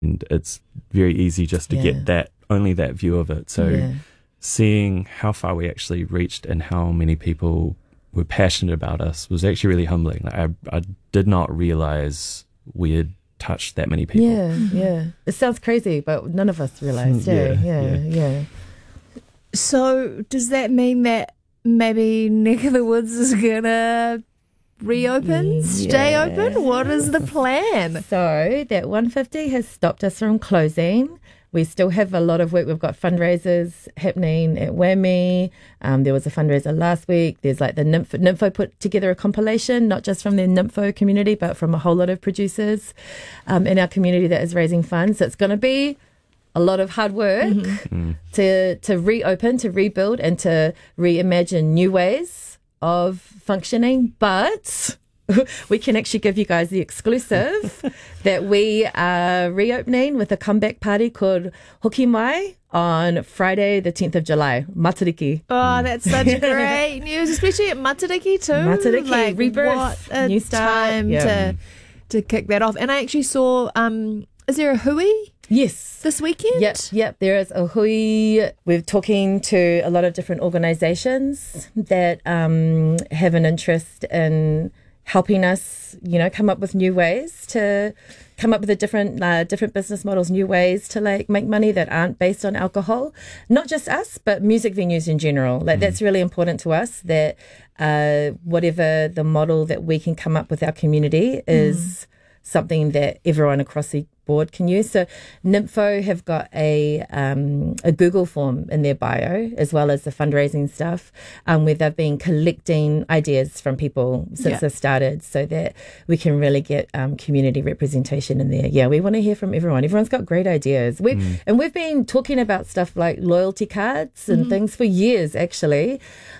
and it's very easy just to get only that view of it. So seeing how far we actually reached and how many people were passionate about us was actually really humbling. I did not realize we had touched that many people. Yeah. It sounds crazy, but none of us realized. Yeah. So does that mean that maybe Neck of the Woods is gonna reopen, stay open? What is the plan? So that 150 has stopped us from closing. We still have a lot of work. We've got fundraisers happening at WAMI. There was a fundraiser last week. There's like the Nympho put together a compilation, not just from the Nympho community, but from a whole lot of producers in our community that is raising funds. So it's going to be a lot of hard work to reopen, to rebuild, and to reimagine new ways of functioning. But we can actually give you guys the exclusive that we are reopening with a comeback party called Hoki Mai on Friday, the 10th of July. Matariki. Oh, that's such great news, especially at Matariki too. Matariki, like, rebirth, what a new start. time to kick that off. And I actually saw, is there a hui? Yes. This weekend? Yep. There is a hui. We're talking to a lot of different organisations that have an interest in helping us, come up with new ways to come up with different business models, new ways to make money that aren't based on alcohol. Not just us, but music venues in general. That's really important to us, that whatever the model that we can come up with our community is something that everyone across the board can use. So Nympho have got a Google form in their bio, as well as the fundraising stuff, where they've been collecting ideas from people since they started, so that we can really get community representation in there. Yeah, we want to hear from everyone. Everyone's got great ideas. We've been talking about stuff like loyalty cards and things for years, actually,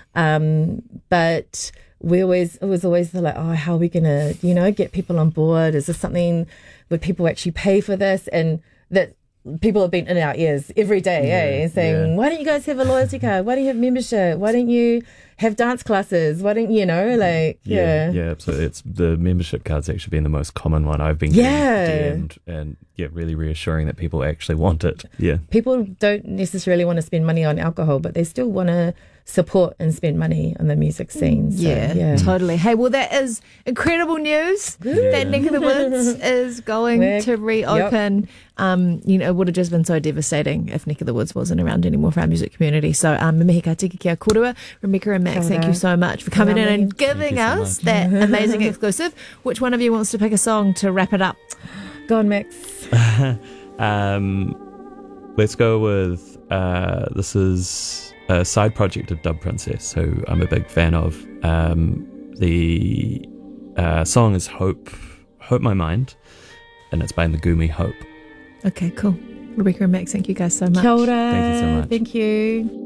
but it was always like, how are we going to, get people on board? Is this something, would people actually pay for this? And that people have been in our ears every day, saying, why don't you guys have a loyalty card? Why don't you have membership? Why don't you have dance classes? Why don't Yeah, absolutely. It's the membership card's actually been the most common one I've been getting DM'd, and really reassuring that people actually want it. Yeah. People don't necessarily want to spend money on alcohol, but they still want to support and spend money on the music scene. So, totally. Hey, well, that is incredible news that Neck of the Woods is going to reopen. It would have just been so devastating if Neck of the Woods wasn't around anymore for our music community. So, me mihi ka tiki kia korua. Rebecca and Max, thank you so much for coming in and giving us that amazing exclusive. Which one of you wants to pick a song to wrap it up? Go on, Max. Let's go with this is a side project of Dub Princess, who I'm a big fan of. The song is Hope My Mind, and it's by Megumi Hope. Okay, cool. Rebecca and Max, thank you guys so much. Kia ora. Thank you so much. Thank you.